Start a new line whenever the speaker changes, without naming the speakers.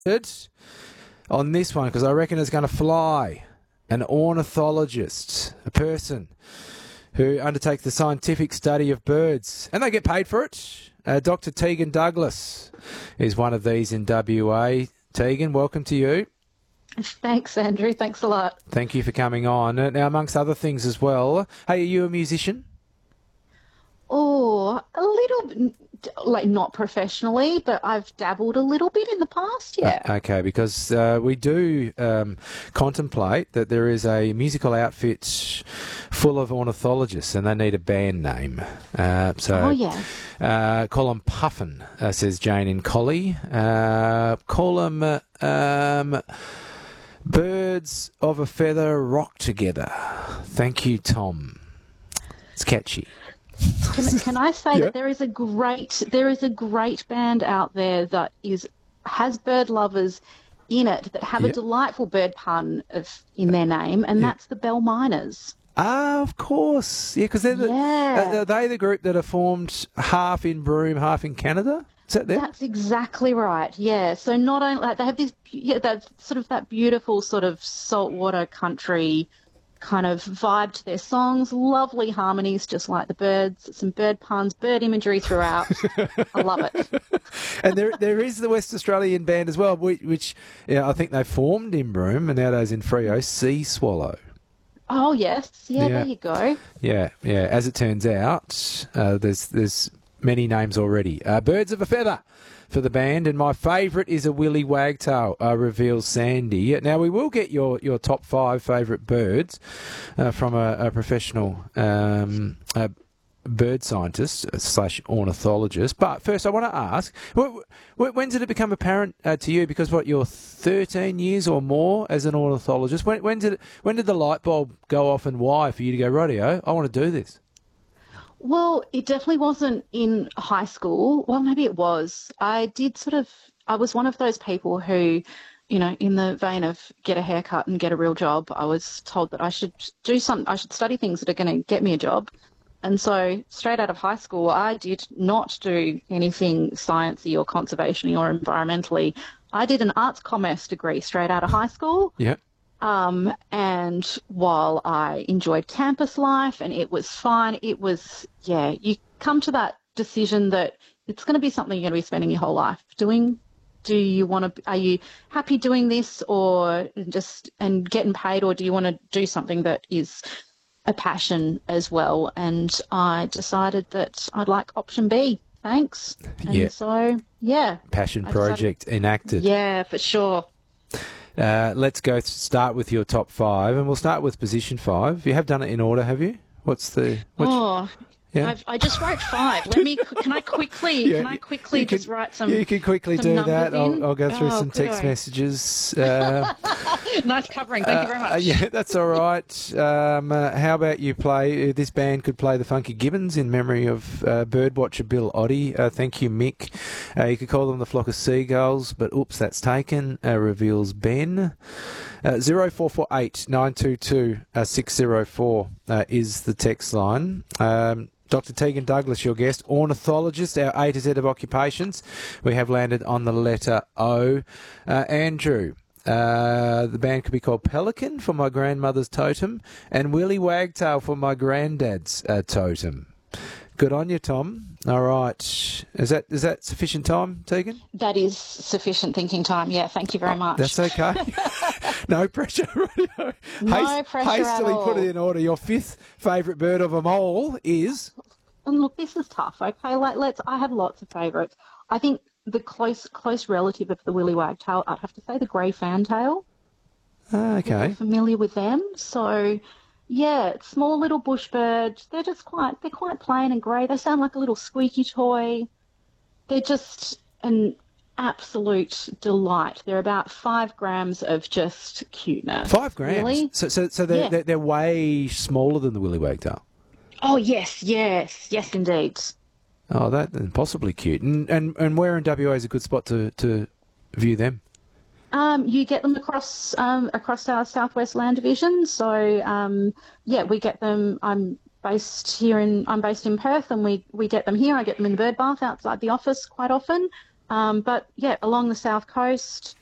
on this one because I reckon it's going to fly. An ornithologist, a person who undertakes the scientific study of birds, and they get paid for it. Dr. Tegan Douglas is one of these in WA. Tegan, welcome to you.
Thanks, Andrew. Thanks a lot.
Thank you for coming on. Now, amongst other things as well, hey, are you a musician?
Oh, a little, like not professionally, but I've dabbled a little bit in the past, yeah.
Okay, because we do contemplate that there is a musical outfit full of ornithologists and they need a band name.
Oh, yeah.
Call them Puffin, says Jane in Collie. Call them Birds of a Feather Rock Together. Thank you, Tom. It's catchy.
Can I say that there is a great band out there that has bird lovers in it that have a delightful bird pun in their name, and that's the Bell Miners.
Ah, of course. Yeah, because are they the group that are formed half in Broome, half in Canada? Is that them?
That's exactly right. Yeah. So not only they have this, that sort of that beautiful sort of saltwater country kind of vibe to their songs, lovely harmonies, just like the birds, some bird puns, bird imagery throughout. I love it.
And there is the West Australian band as well, which I think they formed in Broome and nowadays in Freo, Sea Swallow.
Oh, yes. Yeah, there you go.
Yeah. As it turns out, there's many names already. Birds of a Feather for the band, and my favourite is a Willy Wagtail, reveals Sandy. Now, we will get your top 5 favourite birds from a professional bird scientist / ornithologist. But first, I want to ask, when did it become apparent to you? Because you're 13 years or more as an ornithologist. When did the light bulb go off, and why for you to go, rightio, I want to do this?
Well, it definitely wasn't in high school. Well, maybe it was. I was one of those people who, in the vein of get a haircut and get a real job, I was told that I should study things that are going to get me a job. And so straight out of high school, I did not do anything sciencey or conservation or environmentally. I did an arts commerce degree straight out of high school.
Yeah.
And while I enjoyed campus life and it was fine, you come to that decision that it's going to be something you're going to be spending your whole life doing. Are you happy doing this and getting paid, or do you want to do something that is a passion as well? And I decided that I'd like option B. Thanks. And so,
Passion project enacted.
Yeah, for sure.
Let's start with your top 5, and we'll start with position 5. You have done it in order, have you?
I just wrote 5. Can I quickly just write some?
You can quickly do that. I'll go through some text
good.
messages.
Nice covering. Thank you very much.
Yeah, that's all right. How about you play? This band could play the Funky Gibbons in memory of birdwatcher Bill Oddie. Thank you, Mick. You could call them the Flock of Seagulls, but oops, that's taken. Reveals Ben. 0448 922 604 is the text line. Dr. Tegan Douglas, your guest, ornithologist, our A to Z of occupations. We have landed on the letter O. Andrew, the band could be called Pelican for my grandmother's totem, and Willy Wagtail for my granddad's totem. Good on you, Tom. All right. Is that sufficient time, Tegan?
That is sufficient thinking time. Yeah, thank you very much.
That's okay. No pressure.
No pressure
hastily
at all.
Put it in order. Your 5th favourite bird of them all is?
And look, this is tough. Okay, I have lots of favourites. I think the close relative of the Willy Wagtail, I'd have to say the grey fantail.
Okay.
You're familiar with them? So, yeah, small little bush bird. They're quite plain and grey. They sound like a little squeaky toy. They're just an absolute delight. They're about 5 grams of just cuteness.
5 grams?
Really?
So they're way smaller than the Willy Wagtail?
Oh, yes, indeed.
Oh, that's possibly cute. And where in WA is a good spot to view them?
You get them across our Southwest Land Division. So, we get them. I'm based in Perth, and we get them here. I get them in the bird bath outside the office quite often. But along the south coast,